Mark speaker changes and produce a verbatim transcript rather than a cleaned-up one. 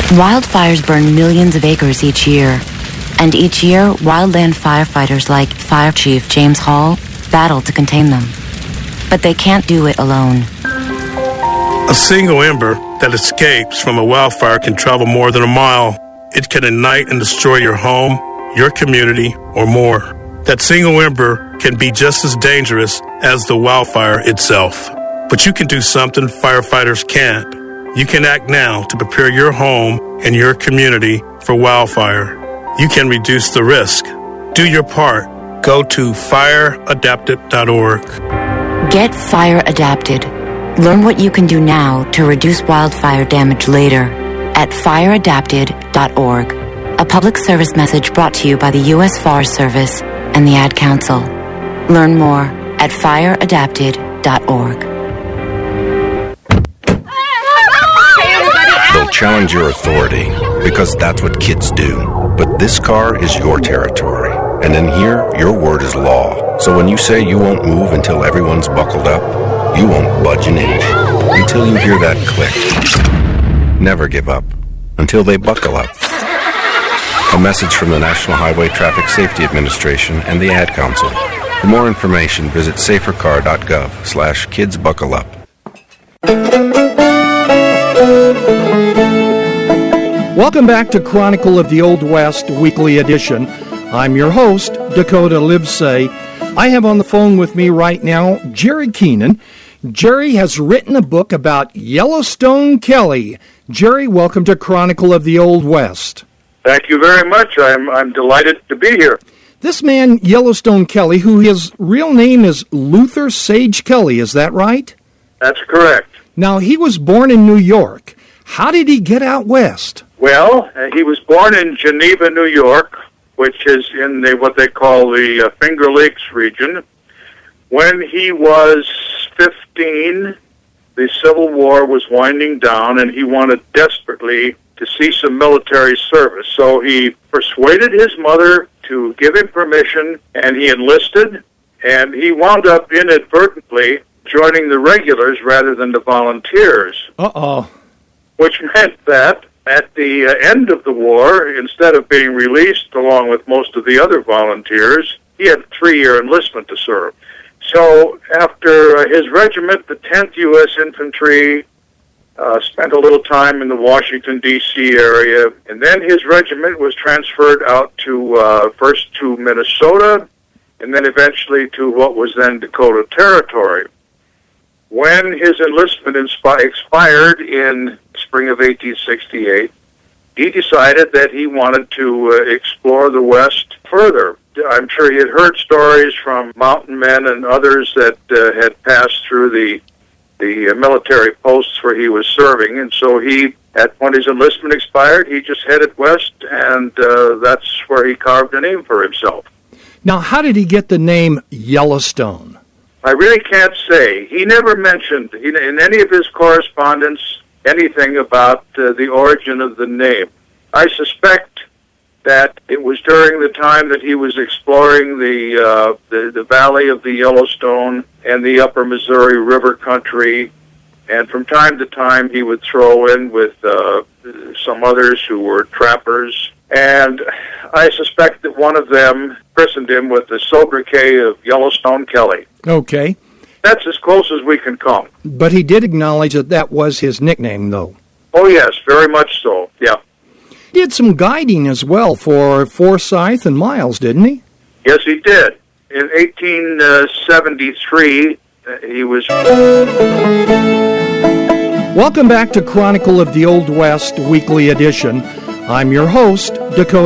Speaker 1: Wildfires burn millions of acres each year, and each year, wildland firefighters like Fire Chief James Hall battle to contain them. But they can't do it alone.
Speaker 2: A single ember that escapes from a wildfire can travel more than a mile. It can ignite and destroy your home, your community, or more. That single ember can be just as dangerous as the wildfire itself. But you can do something firefighters can't. You can act now to prepare your home and your community for wildfire. You can reduce the risk. Do your part. Go to fire adapted dot org.
Speaker 1: Get Fire Adapted. Learn what you can do now to reduce wildfire damage later at fire adapted dot org. A public service message brought to you by the U S Forest Service and the Ad Council. Learn more at fire adapted dot org.
Speaker 3: They'll challenge your authority because that's what kids do. But this car is your territory. And in here, your word is law. So when you say you won't move until everyone's buckled up, you won't budge an inch until you hear that click. Never give up until they buckle up. A message from the National Highway Traffic Safety Administration and the Ad Council. For more information, visit safercar dot gov slash kids buckle up.
Speaker 4: Welcome back to Chronicle of the Old West Weekly Edition. I'm your host, Dakota Livesay. I have on the phone with me right now Jerry Keenan. Jerry has written a book about Yellowstone Kelly. Jerry, welcome to Chronicle of the Old West.
Speaker 5: Thank you very much. I'm I'm delighted to be here.
Speaker 4: This man, Yellowstone Kelly, who his real name is Luther Sage Kelly, is that right?
Speaker 5: That's correct.
Speaker 4: Now, he was born in New York. How did he get out west?
Speaker 5: Well, uh, he was born in Geneva, New York, which is in the what they call the uh, Finger Lakes region. When he was fifteen, the Civil War was winding down, and he wanted desperately to see some military service. So he persuaded his mother to give him permission, and he enlisted, and he wound up inadvertently joining the regulars rather than the volunteers.
Speaker 4: Uh-oh.
Speaker 5: Which meant that at the uh, end of the war, instead of being released along with most of the other volunteers, he had a three-year enlistment to serve. So after uh, his regiment, the tenth U S Infantry, uh, spent a little time in the Washington, D C area, and then his regiment was transferred out to, uh, first to Minnesota, and then eventually to what was then Dakota Territory. When his enlistment inspi- expired in spring of eighteen sixty-eight, he decided that he wanted to uh, explore the West further. I'm sure he had heard stories from mountain men and others that uh, had passed through the the uh, military posts where he was serving, and so he, at when his enlistment expired, he just headed west, and uh, that's where he carved a name for himself.
Speaker 4: Now, how did he get the name Yellowstone?
Speaker 5: I really can't say. He never mentioned in any of his correspondence anything about uh, the origin of the name. I suspect that it was during the time that he was exploring the, uh, the the valley of the Yellowstone and the upper Missouri River country, and from time to time he would throw in with uh, some others who were trappers, and I suspect that one of them christened him with the sobriquet of Yellowstone Kelly.
Speaker 4: Okay.
Speaker 5: That's as close as we can come.
Speaker 4: But he did acknowledge that that was his nickname, though.
Speaker 5: Oh, yes, very much so, yeah.
Speaker 4: He did some guiding as well for Forsyth and Miles, didn't he?
Speaker 5: Yes, he did. In eighteen seventy-three, uh, he was...
Speaker 4: Welcome back to Chronicle of the Old West Weekly Edition. I'm your host, Dakota